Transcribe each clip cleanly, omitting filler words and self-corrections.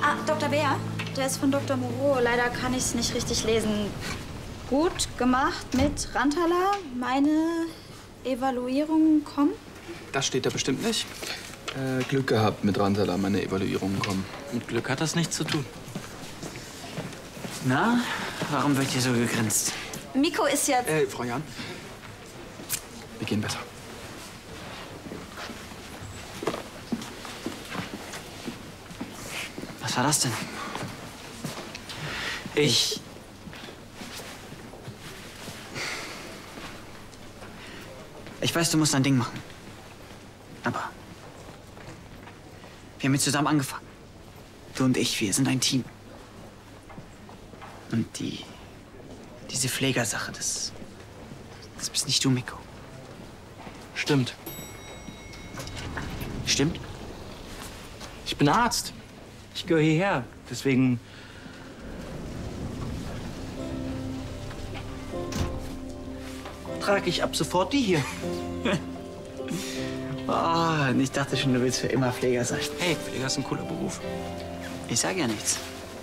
Ah, Dr. Bär, der ist von Dr. Moreau. Leider kann ich es nicht richtig lesen. Gut gemacht mit Rantala. Meine Evaluierungen kommen? Das steht da bestimmt nicht. Glück gehabt mit Rantala, meine Evaluierungen kommen. Mit Glück hat das nichts zu tun. Na, warum wird hier so gegrinst? Miko ist jetzt... Frau Jahn, wir gehen besser. Was war das denn? Ich weiß, du musst dein Ding machen. Aber wir haben jetzt zusammen angefangen. Du und ich, wir sind ein Team. Und diese Pflegersache, das bist nicht du, Miko. Stimmt. Stimmt? Ich bin Arzt. Ich gehöre hierher. Deswegen... trage ich ab sofort die hier. Oh, und ich dachte schon, du willst für immer Pfleger sein. Hey, Pfleger ist ein cooler Beruf. Ich sage ja nichts.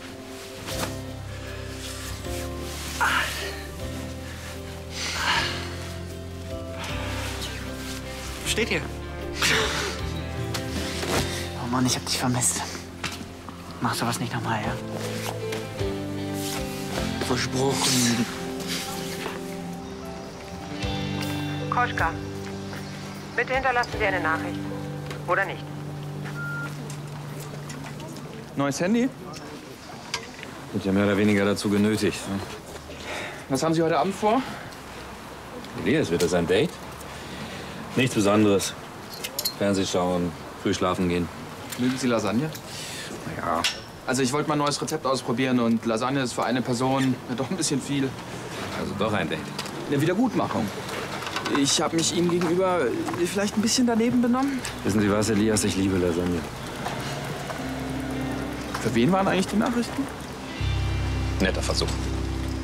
Steht hier. Oh Mann, ich hab dich vermisst. Mach sowas nicht nochmal, ja? Versprochen. Koschka, bitte hinterlassen Sie eine Nachricht. Oder nicht? Neues Handy? Wird ja mehr oder weniger dazu genötigt. Ne? Was haben Sie heute Abend vor? Elias, wird das ein Date? Nichts Besonderes. Fernseh schauen, früh schlafen gehen. Mögen Sie Lasagne? Naja, Also ich wollte mal ein neues Rezept ausprobieren und Lasagne ist für eine Person ja doch ein bisschen viel. also doch ein Date. Eine Wiedergutmachung. Ich habe mich Ihnen gegenüber vielleicht ein bisschen daneben benommen. Wissen Sie was, Elias? Ich liebe Lasagne. Für wen waren eigentlich die Nachrichten? Netter Versuch.